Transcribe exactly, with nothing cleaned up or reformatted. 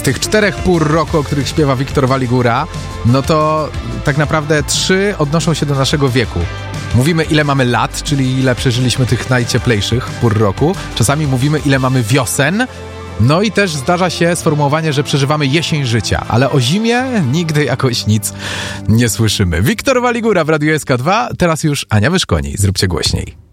tych czterech pór roku, o których śpiewa Wiktor Waligura, no to tak naprawdę trzy odnoszą się do naszego wieku. Mówimy, ile mamy lat, czyli ile przeżyliśmy tych najcieplejszych pór roku. Czasami mówimy, ile mamy wiosen. No i też zdarza się sformułowanie, że przeżywamy jesień życia, ale o zimie nigdy jakoś nic nie słyszymy. Wiktor Waligura w Radiu S K dwa, teraz już Ania Wyszkoniej. Zróbcie głośniej.